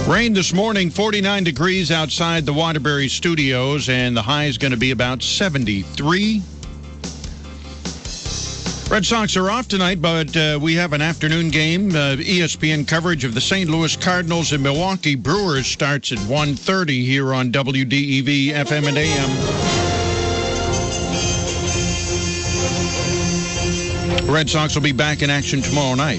Rain this morning, 49 degrees outside the Waterbury Studios, and the high is going to be about 73. Red Sox are off tonight, but we have an afternoon game. ESPN coverage of the St. Louis Cardinals and Milwaukee Brewers starts at 1:30 here on WDEV FM and AM. Red Sox will be back in action tomorrow night.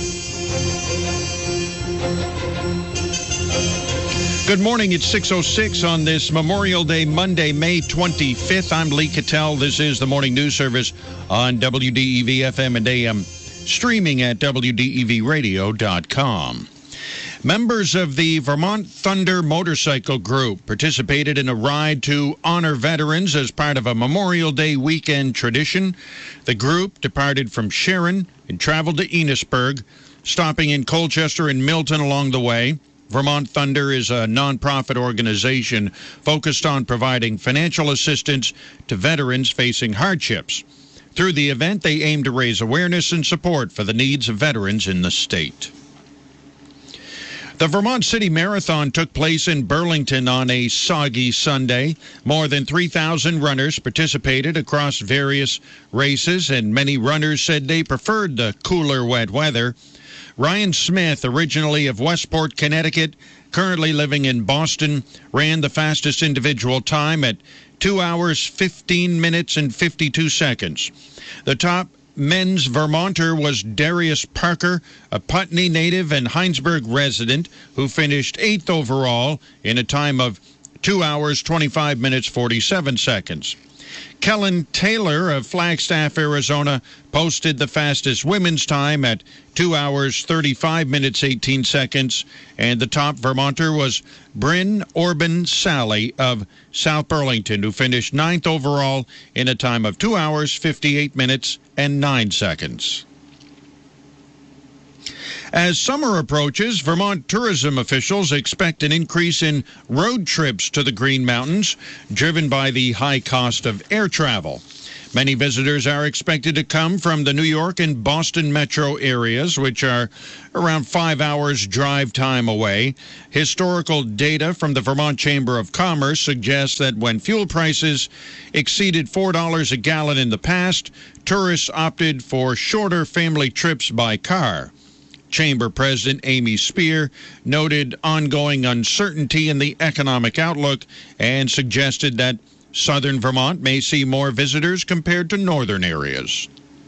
Good morning. It's 6:06 on this Memorial Day, Monday, May 25th. I'm Lee Cattell. This is the Morning News Service on WDEV FM and AM, streaming at WDEVradio.com. Members of the Vermont Thunder Motorcycle Group participated in a ride to honor veterans as part of a Memorial Day weekend tradition. The group departed from Sharon and traveled to Enosburg, stopping in Colchester and Milton along the way. Vermont Thunder is a nonprofit organization focused on providing financial assistance to veterans facing hardships. Through the event, they aim to raise awareness and support for the needs of veterans in the state. The Vermont City Marathon took place in Burlington on a soggy Sunday. More than 3,000 runners participated across various races, and many runners said they preferred the cooler, wet weather. Ryan Smith, originally of Westport, Connecticut, currently living in Boston, ran the fastest individual time at 2 hours, 15 minutes, and 52 seconds. The top men's Vermonter was Darius Parker, a Putney native and Heinsberg resident, who finished 8th overall in a time of 2 hours, 25 minutes, 47 seconds. Kellen Taylor of Flagstaff, Arizona, posted the fastest women's time at 2 hours, 35 minutes, 18 seconds. And the top Vermonter was Bryn Orban Sally of South Burlington, who finished 9th overall in a time of 2 hours, 58 minutes, and 9 seconds. As summer approaches, Vermont tourism officials expect an increase in road trips to the Green Mountains, driven by the high cost of air travel. Many visitors are expected to come from the New York and Boston metro areas, which are around 5 hours drive time away. Historical data from the Vermont Chamber of Commerce suggests that when fuel prices exceeded $4 a gallon in the past, tourists opted for shorter family trips by car. Chamber President Amy Spear noted ongoing uncertainty in the economic outlook and suggested that southern Vermont may see more visitors compared to northern areas.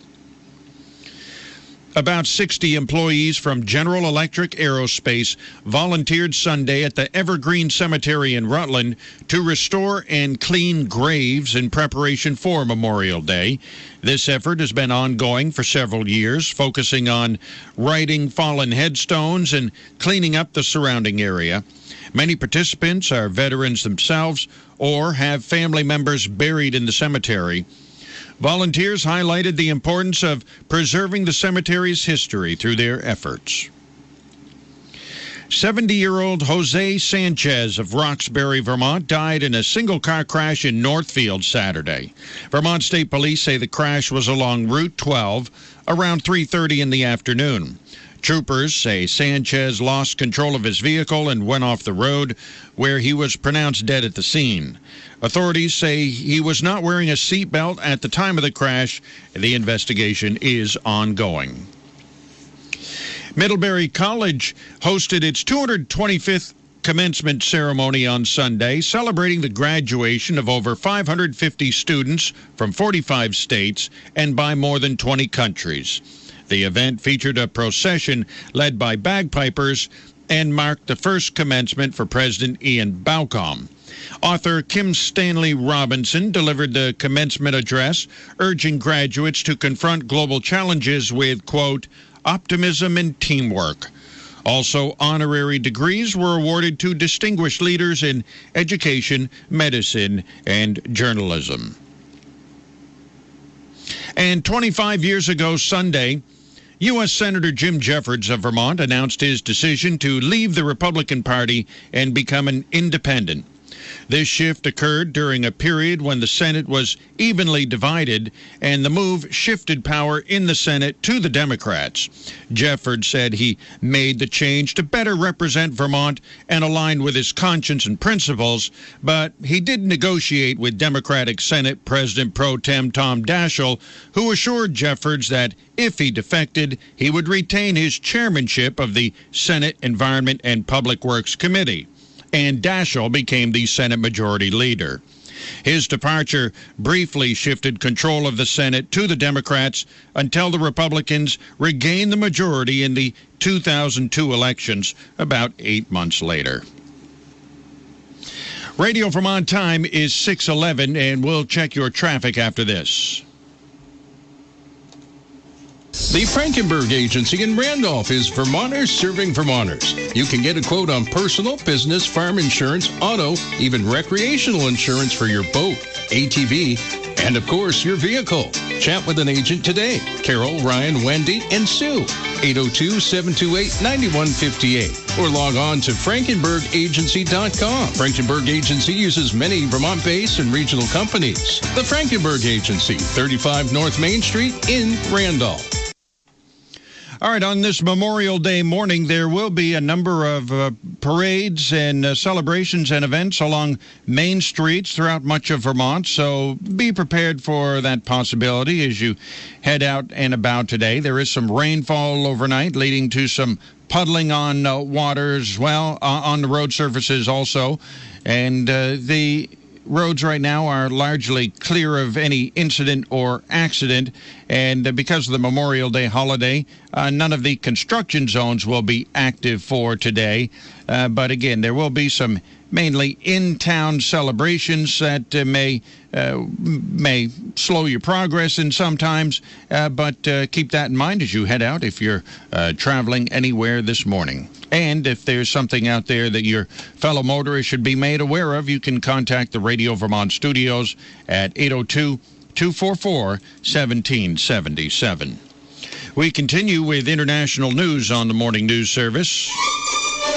About 60 employees from General Electric Aerospace volunteered Sunday at the Evergreen Cemetery in Rutland to restore and clean graves in preparation for Memorial Day. This effort has been ongoing for several years, focusing on righting fallen headstones and cleaning up the surrounding area. Many participants are veterans themselves or have family members buried in the cemetery. Volunteers highlighted the importance of preserving the cemetery's history through their efforts. 70-year-old Jose Sanchez of Roxbury, Vermont, died in a single-car crash in Northfield Saturday. Vermont State Police say the crash was along Route 12 around 3:30 in the afternoon. Troopers say Sanchez lost control of his vehicle and went off the road, where he was pronounced dead at the scene. Authorities say he was not wearing a seatbelt at the time of the crash. The investigation is ongoing. Middlebury College hosted its 225th commencement ceremony on Sunday, celebrating the graduation of over 550 students from 45 states and by more than 20 countries. The event featured a procession led by bagpipers and marked the first commencement for President Ian Baucom. Author Kim Stanley Robinson delivered the commencement address, urging graduates to confront global challenges with, quote, optimism and teamwork. Also, honorary degrees were awarded to distinguished leaders in education, medicine, and journalism. And 25 years ago Sunday, U.S. Senator Jim Jeffords of Vermont announced his decision to leave the Republican Party and become an independent. This shift occurred during a period when the Senate was evenly divided, and the move shifted power in the Senate to the Democrats. Jeffords said he made the change to better represent Vermont and align with his conscience and principles, but he did negotiate with Democratic Senate President Pro Tem Tom Daschle, who assured Jeffords that if he defected, he would retain his chairmanship of the Senate Environment and Public Works Committee. And Daschle became the Senate Majority Leader. His departure briefly shifted control of the Senate to the Democrats until the Republicans regained the majority in the 2002 elections about 8 months later. Radio Vermont time is 6:11, and we'll check your traffic after this. The Frankenberg Agency in Randolph is Vermonters serving Vermonters. You can get a quote on personal, business, farm insurance, auto, even recreational insurance for your boat, ATV, and of course your vehicle. Chat with an agent today. Carol, Ryan, Wendy, and Sue. 802-728-9158. Or log on to frankenbergagency.com. Frankenberg Agency uses many Vermont-based and regional companies. The Frankenberg Agency, 35 North Main Street in Randolph. All right, on this Memorial Day morning, there will be a number of parades and celebrations and events along main streets throughout much of Vermont, so be prepared for that possibility as you head out and about today. There is some rainfall overnight, leading to some puddling on waters, on the road surfaces also, and the roads right now are largely clear of any incident or accident, and because of the Memorial Day holiday, none of the construction zones will be active for today. But again, there will be some mainly in-town celebrations that may slow your progress in sometimes, but keep that in mind as you head out if you're traveling anywhere this morning. And if there's something out there that your fellow motorists should be made aware of, you can contact the Radio Vermont studios at 802-244-1777. We continue with international news on the Morning News Service.